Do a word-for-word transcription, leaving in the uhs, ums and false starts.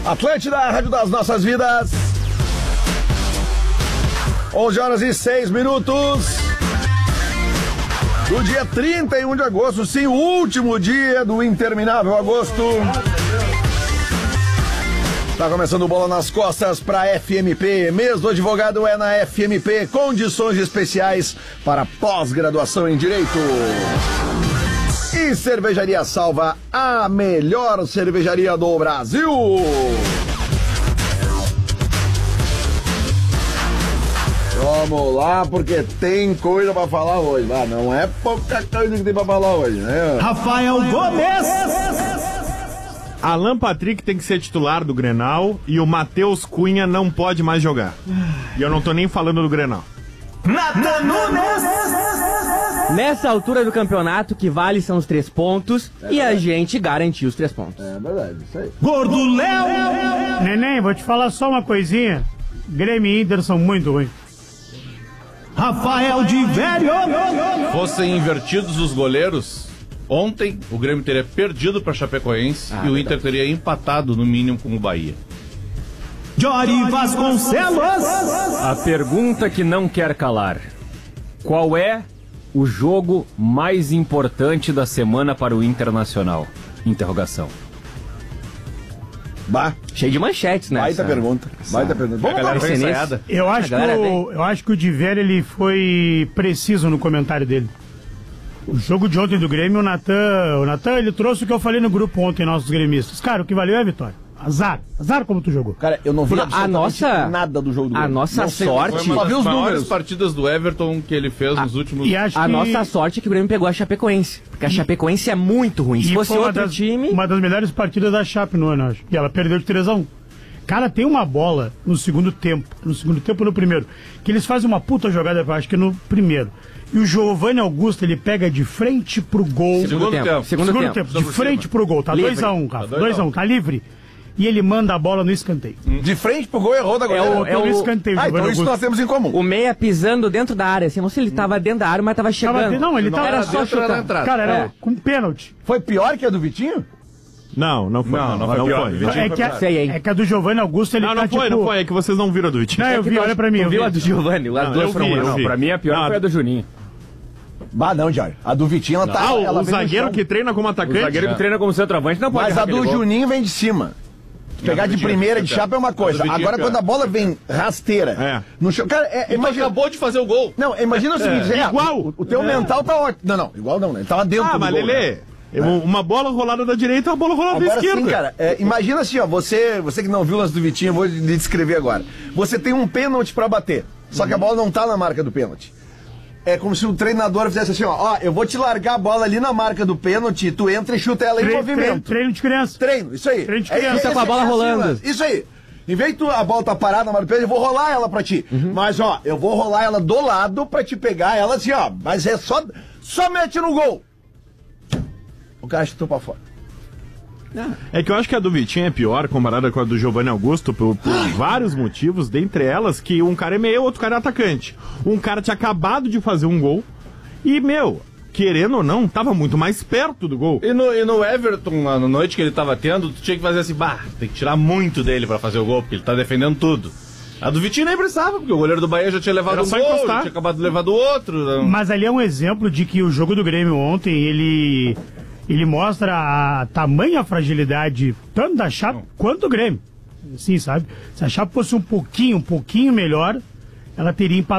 Atlântida, a rádio das nossas vidas. onze horas e seis minutos. Do dia trinta e um de agosto, sim, o último dia do interminável agosto. Está começando o Bola nas Costas para F M P. Mês do advogado é na F M P. Condições especiais para pós-graduação em Direito. E Cervejaria Salva, a melhor cervejaria do Brasil. Vamos lá, porque tem coisa pra falar hoje. Ah, não é pouca coisa que tem pra falar hoje, né? Rafael Gomes! Alan Patrick tem que ser titular do Grenal e o Matheus Cunha não pode mais jogar. E eu não tô nem falando do Grenal. Nathan Nunes! Nessa altura do campeonato, que vale são os três pontos é e verdade. A gente garantiu os três pontos. É verdade, isso aí. Gordo Léo! Neném, vou te falar só uma coisinha. Grêmio e Inter são muito ruins. Rafael de Velho! Fossem invertidos os goleiros, ontem o Grêmio teria perdido para Chapecoense ah, e o Inter verdade. teria empatado no mínimo com o Bahia. Jory Vasconcelos! A pergunta que não quer calar. Qual é o jogo mais importante da semana para o Internacional? Interrogação. Bah. Cheio de manchetes, né? Baita pergunta. Baita pergunta. Vamos a galera vem ensaiada. Eu acho, que o, eu acho que o Diver, ele foi preciso no comentário dele. O jogo de ontem do Grêmio, o Natan, o Natan, ele trouxe o que eu falei no grupo ontem, nossos gremistas. Cara, o que valeu é a vitória. Azar. Azar como tu jogou. Cara, eu não vi a nossa, nada do jogo do Grêmio. A nossa sei, sorte... Foi uma das maiores partidas do Everton que ele fez a, nos últimos... E acho a que... nossa sorte é que o Grêmio pegou a Chapecoense. Porque a Chapecoense é muito ruim. Se fosse outro das, time... Uma das melhores partidas da Chape no ano, acho. E ela perdeu de três a um. Cara, tem uma bola no segundo tempo. No segundo tempo no primeiro. Que eles fazem uma puta jogada, eu acho que no primeiro. E o Giovanni Augusto, ele pega de frente pro gol. Segundo tempo. Segundo, segundo tempo. tempo. De frente pro gol. Tá dois a um, Rafa. dois a um. Tá livre. E ele manda a bola no escanteio. De frente pro gol, errou da goleira. É o, é o escanteio. Ah, então isso nós temos em comum. O meia pisando dentro da área. Assim, não sei se ele tava dentro da área, mas tava chegando. Tava, não, ele não tava... Era só chutar. Cara, era é. com pênalti. Foi pior que a do Vitinho? Não, não foi. Não, não, não foi pior. Foi. É, que a, Sei, é que a do Giovanni Augusto, ele não, tá não foi, tipo... não foi. É que vocês não viram a do Vitinho. Não, eu vi, olha pra mim. Tu eu viu vi. a do Giovanni? As Não, duas eu foram vi, eu Não, vi. pra mim a pior Não, foi a do Juninho. Bah, não, Diário. A do Vitinho, ela tá... Ah, o, ela o zagueiro que treina como O atacante. zagueiro que treina como centroavante não pode Mas a do aquele gol. Juninho vem de cima. Pegar de primeira de chapa é uma coisa. Agora, quando a bola vem rasteira É. no chão. Cara, é, imagina... acabou de fazer o gol. Não, imagina o seguinte: é, Igual. O, o teu É. mental tá ótimo. Não, não, igual não, né? Ele tava dentro Ah, do mas gol, Lelê, né? eu- uma bola rolada da direita e uma bola rolada da Agora esquerda. sim, cara, é, imagina assim, ó, você, você que não viu o lance do Vitinho, eu vou lhe descrever agora. Você tem um pênalti pra bater, só que a bola não tá na marca do pênalti. É como se o treinador fizesse assim, ó, ó, eu vou te largar a bola ali na marca do pênalti, tu entra e chuta ela em Tre- movimento. Treino, treino de criança. Treino, isso aí. Treino de É- criança. é- Tá com a esse- bola é assim, rolando. mano. Isso aí. Em vez de tu, a bola tá parada na marca do pênalti, eu vou rolar ela pra ti. Uhum. Mas, ó, eu vou rolar ela do lado pra te pegar ela assim, ó. Mas é só, só mete no gol. O cara chutou pra fora. É que eu acho que a do Vitinho é pior comparada com a do Giovanni Augusto por, por vários motivos, dentre elas que um cara é meio, outro cara é atacante. Um cara tinha acabado de fazer um gol e, meu, querendo ou não, tava muito mais perto do gol. E no, e no Everton, na noite que ele tava tendo, tu tinha que fazer assim, bah, tem que tirar muito dele pra fazer o gol, porque ele tá defendendo tudo. A do Vitinho nem precisava, porque o goleiro do Bahia já tinha levado Era um só gol, encostar. já tinha acabado de levar do outro. Não. Mas ali é um exemplo de que o jogo do Grêmio ontem, ele, ele mostra a tamanha fragilidade tanto da Chape quanto do Grêmio. Sim, sabe? Se a Chape fosse um pouquinho, um pouquinho melhor, ela teria empatado.